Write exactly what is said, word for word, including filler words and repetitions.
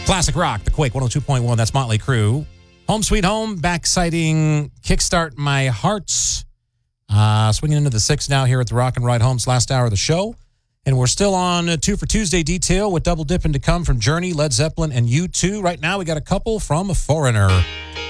Classic rock, the Quake one oh two point one. That's Motley Crue. Home Sweet Home, back citing Kickstart My Hearts. Uh, swinging into the sixth now here at the Rock and Ride Home's last hour of the show. And we're still on uh, Two for Tuesday detail with double dipping to come from Journey, Led Zeppelin, and U two. Right now we got a couple from a Foreigner.